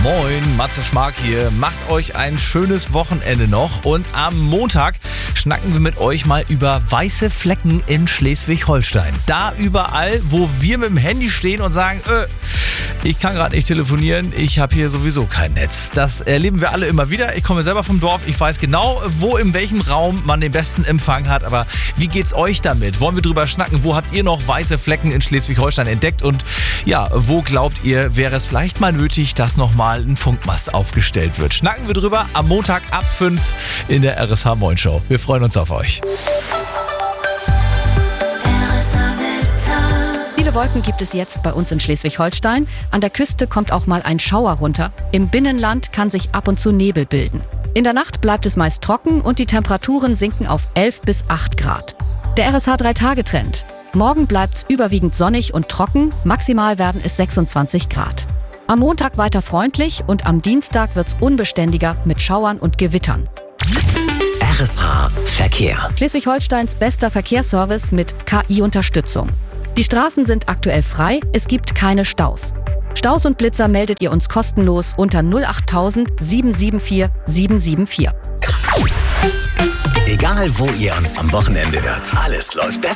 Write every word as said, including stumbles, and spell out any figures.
Moin, Matze Schmark hier. Macht euch ein schönes Wochenende noch und am Montag schnacken wir mit euch mal über weiße Flecken in Schleswig-Holstein. Da überall, wo wir mit dem Handy stehen und sagen, äh, ich kann gerade nicht telefonieren, ich habe hier sowieso kein Netz. Das erleben wir alle immer wieder. Ich komme selber vom Dorf, ich weiß genau, wo in welchem Raum man den besten Empfang hat. Aber wie geht's euch damit? Wollen wir drüber schnacken? Wo habt ihr noch weiße Flecken in Schleswig-Holstein entdeckt? Und ja, wo glaubt ihr, wäre es vielleicht mal nötig, dass nochmal ein Funkmast aufgestellt wird? Schnacken wir drüber am Montag ab fünf in der R S H Moin Show. Wir freuen uns auf euch. Viele Wolken gibt es jetzt bei uns in Schleswig-Holstein. An der Küste kommt auch mal ein Schauer runter. Im Binnenland kann sich ab und zu Nebel bilden. In der Nacht bleibt es meist trocken und die Temperaturen sinken auf elf bis acht Grad. Der R S H drei Tage Trend. Morgen bleibt es überwiegend sonnig und trocken, maximal werden es sechsundzwanzig Grad. Am Montag weiter freundlich und am Dienstag wird es unbeständiger mit Schauern und Gewittern. R S H Verkehr. Schleswig-Holsteins bester Verkehrsservice mit K I-Unterstützung. Die Straßen sind aktuell frei, es gibt keine Staus. Staus und Blitzer meldet ihr uns kostenlos unter null acht null null sieben sieben vier sieben sieben vier. Egal wo ihr uns am Wochenende hört, alles läuft besser.